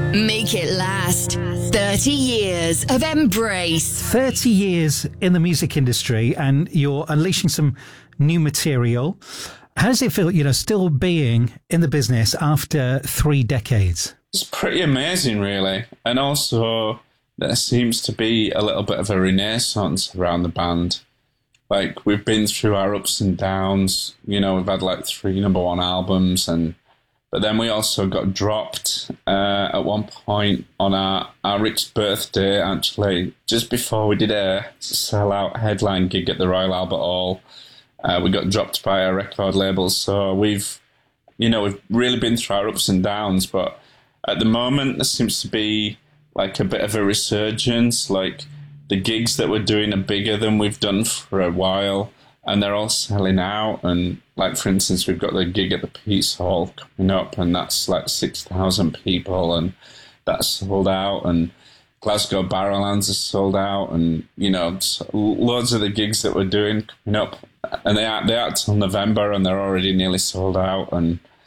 Make it last. 30 years of embrace. 30 years in the music industry, and you're unleashing some new material. How does it feel, still being in the business after 3 decades? It's pretty amazing, really. And also, there seems to be a little bit of a renaissance around the band. Like, we've been through our ups and downs. We've had 3 number 1 albums, but then we also got dropped at one point on our Rick's birthday, actually, just before we did a sell-out headline gig at the Royal Albert Hall. We got dropped by our record label, so we've really been through our ups and downs, but at the moment there seems to be a bit of a resurgence. Like, the gigs that we're doing are bigger than we've done for a while, and they're all selling out. And for instance, we've got the gig at the Peace Hall coming up, and that's 6,000 people, and that's sold out. And Glasgow Barrowlands is sold out, and loads of the gigs that we're doing coming up, and they aren't till November, and they're already nearly sold out. And